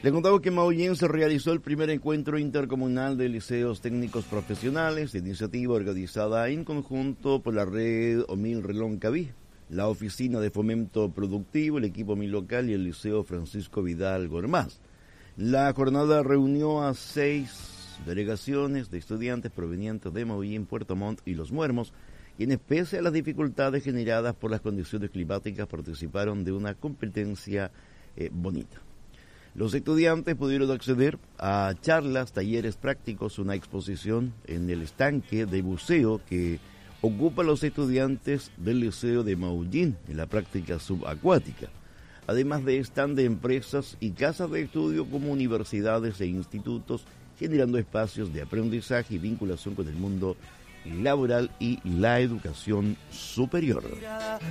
Le contamos que en Maullín se realizó el primer encuentro intercomunal de liceos técnicos profesionales, iniciativa organizada en conjunto por la red Omil Relón Caví, la Oficina de Fomento Productivo, el equipo Omil Local y el Liceo Francisco Vidal Gormaz. La jornada reunió a 6 delegaciones de estudiantes provenientes de Maullín, Puerto Montt y Los Muermos, quienes pese a las dificultades generadas por las condiciones climáticas participaron de una competencia bonita. Los estudiantes pudieron acceder a charlas, talleres prácticos, una exposición en el estanque de buceo que ocupan los estudiantes del Liceo de Maullín en la práctica subacuática, además de stand de empresas y casas de estudio como universidades e institutos, generando espacios de aprendizaje y vinculación con el mundo laboral y la educación superior.